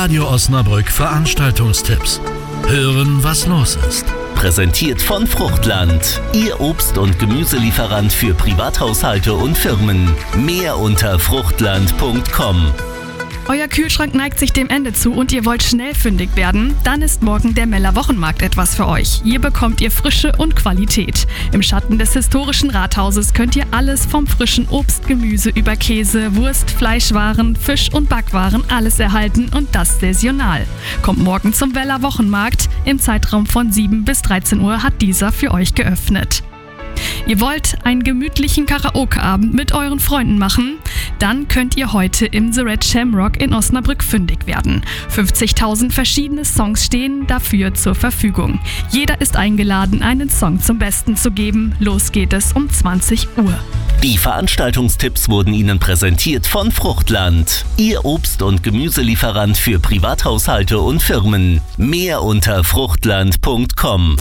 Radio Osnabrück Veranstaltungstipps. Hören, was los ist. Präsentiert von Fruchtland, Ihr Obst- und Gemüselieferant für Privathaushalte und Firmen. Mehr unter fruchtland.com. Euer Kühlschrank neigt sich dem Ende zu und ihr wollt schnell fündig werden? Dann ist morgen der Meller Wochenmarkt etwas für euch. Hier bekommt ihr Frische und Qualität. Im Schatten des historischen Rathauses könnt ihr alles vom frischen Obst, Gemüse über Käse, Wurst, Fleischwaren, Fisch und Backwaren alles erhalten und das saisonal. Kommt morgen zum Meller Wochenmarkt. Im Zeitraum von 7 bis 13 Uhr hat dieser für euch geöffnet. Ihr wollt einen gemütlichen Karaoke-Abend mit euren Freunden machen? Dann könnt ihr heute im The Red Shamrock in Osnabrück fündig werden. 50.000 verschiedene Songs stehen dafür zur Verfügung. Jeder ist eingeladen, einen Song zum Besten zu geben. Los geht es um 20 Uhr. Die Veranstaltungstipps wurden Ihnen präsentiert von Fruchtland, Ihr Obst- und Gemüselieferant für Privathaushalte und Firmen. Mehr unter fruchtland.com.